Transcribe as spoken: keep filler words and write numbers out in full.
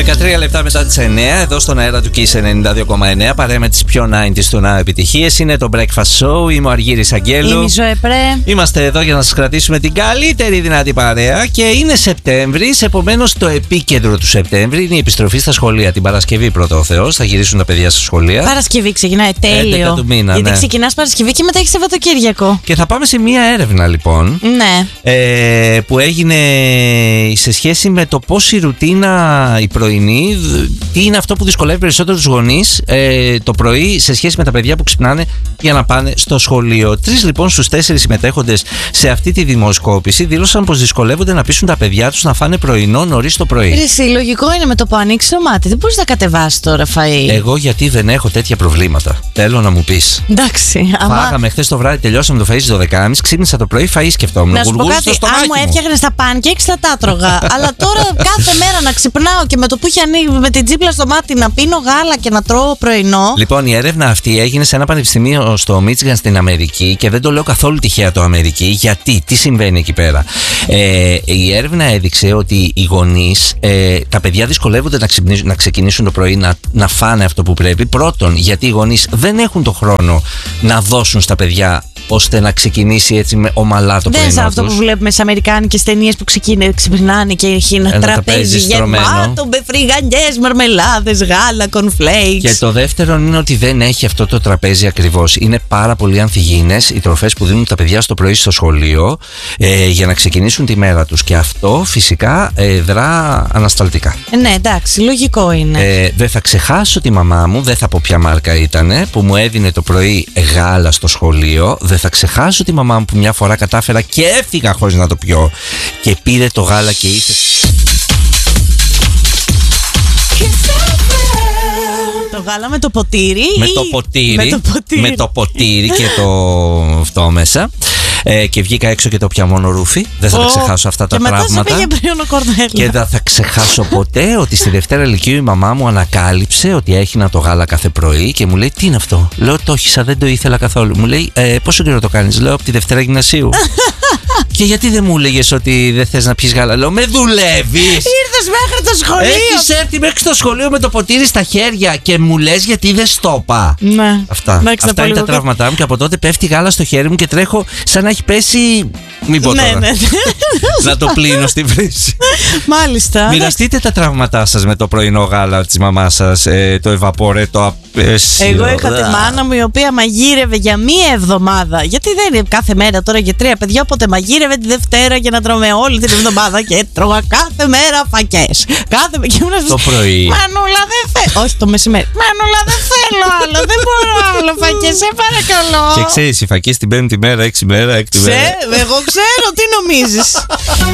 δεκατρία λεπτά μετά τις εννιά, εδώ στον αέρα του Kiss ενενήντα δύο κόμμα εννιά, παρέα με τις πιο ενενήντα του Now επιτυχίες. Είναι το Breakfast Show. Είμαι ο Αργύρης Αγγέλου. Είμαι η Ζωέ Πρέ. Είμαστε εδώ για να σας κρατήσουμε την καλύτερη δυνατή παρέα. Και είναι Σεπτέμβρης, επομένως το επίκεντρο του Σεπτέμβρη είναι η επιστροφή στα σχολεία. Την Παρασκευή, πρώτα ο Θεός, θα γυρίσουν τα παιδιά στα σχολεία. Παρασκευή ξεκινάει, τέλειο. του μήνα, Γιατί ναι. ξεκινάς Παρασκευή και μετά έχεις Σαββατοκύριακο. Και θα πάμε σε μία έρευνα λοιπόν. Ναι. Ε, που έγινε σε σχέση με το πώς η ρουτίνα η πρωινή, τι είναι αυτό που δυσκολεύει περισσότερο τους γονείς ε, το πρωί σε σχέση με τα παιδιά που ξυπνάνε για να πάνε στο σχολείο. Τρεις λοιπόν στους τέσσερις συμμετέχοντες σε αυτή τη δημοσκόπηση δήλωσαν πως δυσκολεύονται να πείσουν τα παιδιά τους να φάνε πρωινό νωρίς το πρωί. Εσύ, λογικό είναι με το που ανοίξει το μάτι. Δεν μπορείς να κατεβάσεις τώρα φαΐ. Εγώ γιατί δεν έχω τέτοια προβλήματα. Θέλω να μου πεις. Εντάξει. Φάγαμε Άμα... χθες το βράδυ, τελειώσαμε το φαΐ στις δώδεκα και τριάντα, ξύπνησα το πρωί, φαΐ σκεφτόμουν. Να σου πω κάτι, αν μου έφτιαχνες τα pancakes θα τα έτρωγα. Αλλά τώρα κάθε μέρα να ξυπνάω και με το που είχε ανοίγει με την τζίπλα στο μάτι να πίνω γάλα και να τρώω πρωινό. Λοιπόν, η έρευνα αυτή έγινε σε ένα πανεπιστημίο στο Μίτσιγαν στην Αμερική και δεν το λέω καθόλου τυχαία το Αμερική. Γιατί, τι συμβαίνει εκεί πέρα. Ε, η έρευνα έδειξε ότι οι γονείς, ε, τα παιδιά δυσκολεύονται να, να ξεκινήσουν το πρωί, να, να φάνε αυτό που πρέπει. Πρώτον, γιατί οι γονείς δεν έχουν το χρόνο να δώσουν στα παιδιά ώστε να ξεκινήσει έτσι με ομαλά το πρωινό. Δεν είναι αυτό τους. που βλέπουμε στις αμερικάνικες ταινίες που ξυπνάνε και έχει ένα, ένα τραπέζι γεμάτο με φρυγανιές, μαρμελάδες, γάλα, κονφλέικς. Και το δεύτερο είναι ότι δεν έχει αυτό το τραπέζι ακριβώς. Είναι πάρα πολύ ανθυγιεινές οι τροφές που δίνουν τα παιδιά στο πρωί στο σχολείο ε, για να ξεκινήσουν τη μέρα τους. Και αυτό φυσικά ε, δρά ανασταλτικά. Ναι, εντάξει, λογικό είναι. Ε, δεν θα ξεχάσω τη μαμά μου, δεν θα πω ποια μάρκα ήτανε, που μου έδινε το πρωί γάλα στο σχολείο. Δεν θα ξεχάσω τη μαμά μου που μια φορά κατάφερα και έφυγα χωρίς να το πιω και πήρε το γάλα και ήρθε. Το γάλα με το ποτήρι Με ή... το ποτήρι, με το ποτήρι. με το ποτήρι και το αυτό μέσα. Ε, και βγήκα έξω και το πια μόνο ρούφι. Δεν θα oh, τα ξεχάσω αυτά τα και τραύματα. Και μετά σε πήγε πριν ο Κορνέλο. Και δεν θα ξεχάσω ποτέ ότι στη Δευτέρα Λυκείου η μαμά μου ανακάλυψε ότι έχινα το γάλα κάθε πρωί και μου λέει τι είναι αυτό. Λέω το έχισα, δεν το ήθελα καθόλου. Μου λέει ε, πόσο καιρό το κάνεις. Λέω από τη Δευτέρα Γυμνασίου. Και γιατί δεν μου έλεγες ότι δεν θες να πιεις γάλα. Λέω με δουλεύεις. Ήρθες μέχρι το σχολείο. Έχεις έρθει μέχρι το σχολείο με το ποτήρι στα χέρια και μου λες γιατί δεν στο είπα. Ναι. Αυτά, Άξι, αυτά είναι τα τραύματά μου και από τότε πέφτει γάλα στο χέρι μου και τρέχω σαν να έχει πέσει. Μην πω ναι, τώρα. ναι, ναι. Να το πλύνω στη βρύση. Μάλιστα. Μοιραστείτε τα τραύματά σας με το πρωινό γάλα της μαμάς σας, ε, το ευαπορέ, το απέσιο. Εγώ είχα τη μάνα μου η οποία μαγείρευε για μία εβδομάδα. Γιατί δεν είναι κάθε μέρα τώρα για τρία παιδιά, οπότε μαγείρευε τη Δευτέρα για να τρώμε όλη την εβδομάδα και τρώγα κάθε μέρα φακές. Κάθε μέρα. Το πρωί. Μανούλα δεν θέλω. Όχι το μεσημέρι. Μανούλα δεν θέλω άλλο. Δεν μπορώ άλλο φακές. Σε παρακαλώ. Και ξέρεις, οι φακές την πέμπτη μέρα, έξι μέρα, έκτη μέρα. Εγώ ξέρω, τι νομίζεις.